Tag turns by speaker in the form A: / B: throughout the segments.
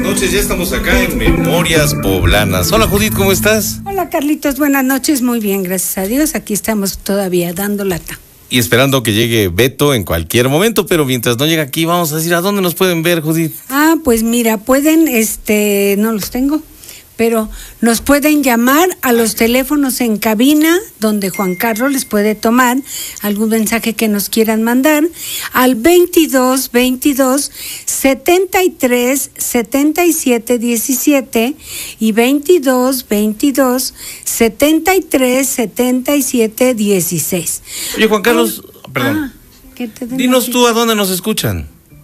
A: noches, ya estamos acá en Memorias Poblanas. Hola Judith, ¿cómo estás?
B: Hola Carlitos, buenas noches, muy bien, gracias a Dios, aquí estamos todavía dando lata.
A: Y esperando que llegue Beto en cualquier momento, pero mientras no llega aquí vamos a decir a dónde nos pueden ver, Judith.
B: Pues mira, pueden, no los tengo, pero nos pueden llamar a los teléfonos en cabina, donde Juan Carlos les puede tomar algún mensaje que nos quieran mandar, al 22 73 77 17 y 22 73 77 16.
A: Oye, Juan Carlos, perdón. Dinos tú a dónde nos escuchan.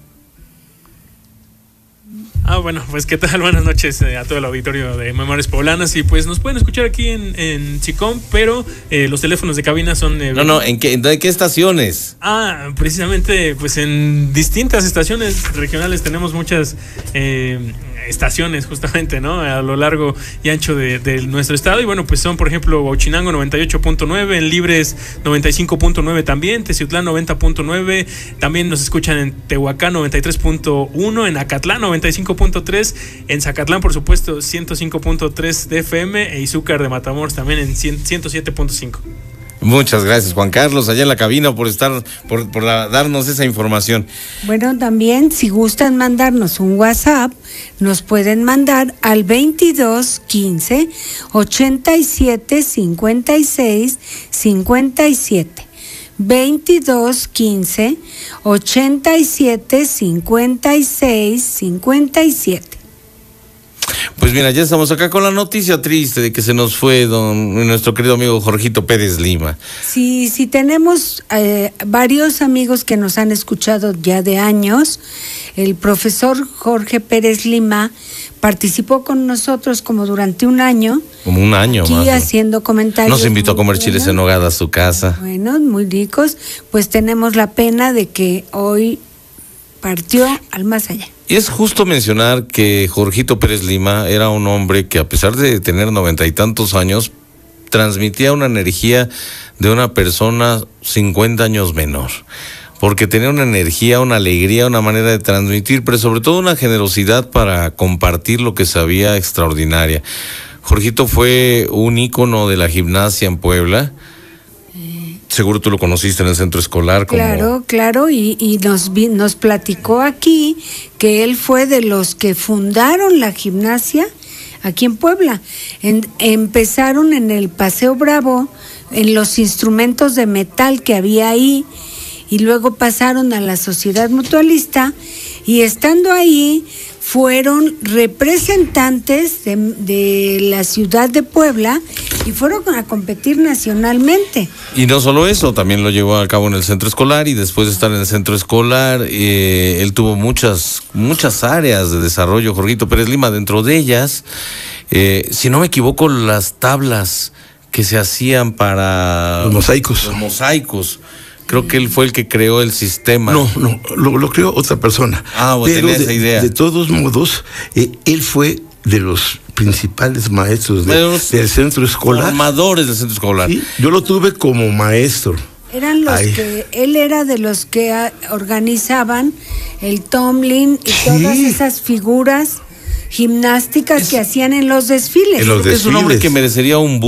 C: Bueno, pues qué tal, buenas noches a todo el auditorio de Memorias Poblanas, y pues nos pueden escuchar aquí en Chicón, pero los teléfonos de cabina son...
A: ¿En qué estaciones?
C: Precisamente pues en distintas estaciones regionales, tenemos muchas estaciones justamente, ¿no? A lo largo y ancho de nuestro estado, y bueno, pues son por ejemplo Huachinango 98.9, en Libres 95.9 también, Teciutlán 90.9, también nos escuchan en Tehuacán 93.1, en Acatlán 95.3, en Zacatlán por supuesto 105.3 de FM, e Izúcar de Matamoros también en 107.5.
A: Muchas gracias, Juan Carlos, allá en la cabina por darnos esa información.
B: Bueno, también si gustan mandarnos un WhatsApp, nos pueden mandar al 22 15 87 56 57. 22 15 87 56 57.
A: Pues mira, ya estamos acá con la noticia triste de que se nos fue nuestro querido amigo Jorgito Pérez Lima.
B: Sí, tenemos varios amigos que nos han escuchado ya de años. El profesor Jorge Pérez Lima participó con nosotros como durante un año.
A: Como un año
B: aquí
A: más.
B: Haciendo comentarios.
A: Nos invitó a comer chiles en nogada a su casa.
B: Bueno, muy ricos. Pues tenemos la pena de que hoy partió al más allá.
A: Y es justo mencionar que Jorgito Pérez Lima era un hombre que, a pesar de tener 90 y tantos años, transmitía una energía de una persona 50 años menor. Porque tenía una energía, una alegría, una manera de transmitir, pero sobre todo una generosidad para compartir lo que sabía extraordinaria. Jorgito fue un ícono de la gimnasia en Puebla. Seguro tú lo conociste en el centro escolar.
B: Claro, y nos platicó aquí que él fue de los que fundaron la gimnasia aquí en Puebla. Empezaron en el Paseo Bravo, en los instrumentos de metal que había ahí, y luego pasaron a la Sociedad Mutualista, y estando ahí fueron representantes de la ciudad de Puebla y fueron a competir nacionalmente.
A: Y no solo eso, también lo llevó a cabo en el centro escolar, y después de estar en el centro escolar, él tuvo muchas áreas de desarrollo, Jorgito Pérez Lima, dentro de ellas, si no me equivoco, las tablas que se hacían para...
D: Los mosaicos.
A: Creo que él fue el que creó el sistema.
D: No, lo creó otra persona.
A: Pero tenía esa idea.
D: De todos modos, él fue de los principales maestros del centro escolar.
A: Formadores del centro escolar.
D: Sí, yo lo tuve como maestro.
B: Él era de los que organizaban el tumbling y todas esas figuras gimnásticas que hacían en los desfiles.
A: Es un hombre que merecería un